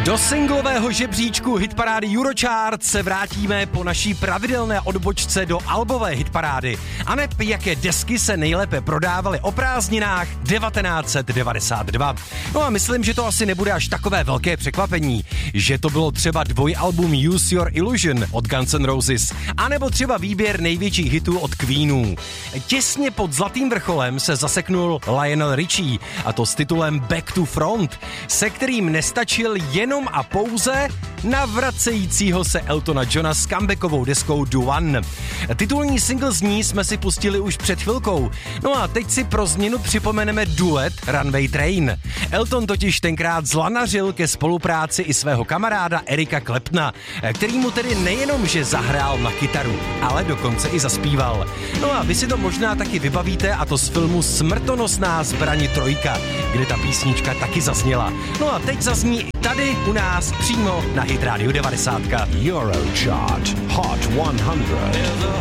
Do singlového žebříčku hitparády Eurochart se vrátíme po naší pravidelné odbočce do albové hitparády. A neb jaké desky se nejlépe prodávaly o prázdninách 1992. No a myslím, že to asi nebude až takové velké překvapení, že to bylo třeba dvojalbum Use Your Illusion od Guns N' Roses, anebo třeba výběr největších hitů od Queenů. Těsně pod zlatým vrcholem se zaseknul Lionel Richie, a to s titulem Back to Front, se kterým nestačil jenom a pouze na vracejícího se Eltona Johna s comebackovou deskou The One. Titulní single z ní jsme si pustili už před chvilkou. No a teď si pro změnu připomeneme duet Runway Train. Elton totiž tenkrát zlanařil ke spolupráci i svého kamaráda Erika Claptona, který mu tedy nejenom, že zahrál na kytaru, ale dokonce i zaspíval. No a vy si to možná taky vybavíte, a to z filmu Smrtonosná zbraň 3, kde ta písnička taky zazněla. No a teď zazní i tady u nás přímo na Hit Radio 90. Eurochart Hot 100.